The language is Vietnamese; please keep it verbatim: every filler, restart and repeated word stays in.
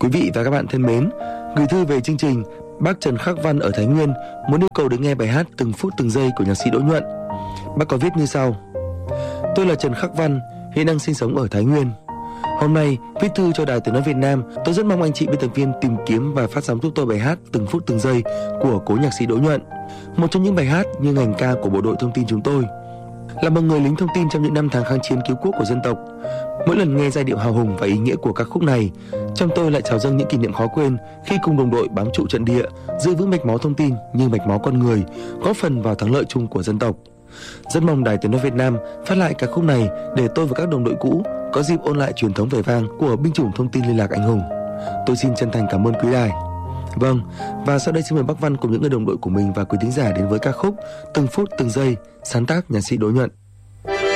Quý vị và các bạn thân mến, gửi thư về chương trình, bác Trần Khắc Văn ở Thái Nguyên muốn yêu cầu được nghe bài hát Từng phút từng giây của nhạc sĩ Đỗ Nhuận. Bác có viết như sau: Tôi là Trần Khắc Văn, hiện đang sinh sống ở Thái Nguyên. Hôm nay, viết thư cho Đài Tiếng nói Việt Nam, tôi rất mong anh chị biên tập viên tìm kiếm và phát sóng giúp tôi bài hát Từng phút từng giây của cố nhạc sĩ Đỗ Nhuận, một trong những bài hát như ngành ca của bộ đội thông tin chúng tôi. Là một người lính thông tin trong những năm tháng kháng chiến cứu quốc của dân tộc, mỗi lần nghe giai điệu hào hùng và ý nghĩa của ca khúc này, trong tôi lại trào dâng những kỷ niệm khó quên khi cùng đồng đội bám trụ trận địa, giữ vững mạch máu thông tin như mạch máu con người, góp phần vào thắng lợi chung của dân tộc. Rất mong Đài Tiếng nói Việt Nam phát lại ca khúc này để tôi và các đồng đội cũ có dịp ôn lại truyền thống vẻ vang của binh chủng thông tin liên lạc anh hùng. Tôi xin chân thành cảm ơn quý đài. Vâng, và sau đây xin mời bác Văn cùng những người đồng đội của mình và quý thính giả đến với ca khúc Từng phút từng giây, sáng tác nhạc sĩ Đỗ Nhuận.